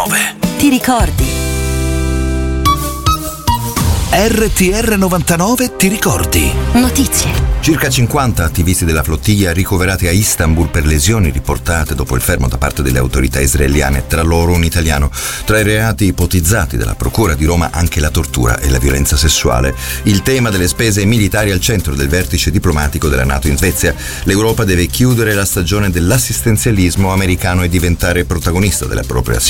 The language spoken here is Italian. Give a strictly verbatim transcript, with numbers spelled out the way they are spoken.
Ti ricordi? R T R novantanove ti ricordi? Notizie. Circa cinquanta attivisti della flottiglia ricoverati a Istanbul per lesioni riportate dopo il fermo da parte delle autorità israeliane, tra loro un italiano. Tra i reati ipotizzati dalla Procura di Roma anche la tortura e la violenza sessuale. Il tema delle spese militari al centro del vertice diplomatico della NATO in Svezia. L'Europa deve chiudere la stagione dell'assistenzialismo americano e diventare protagonista della propria sicurezza.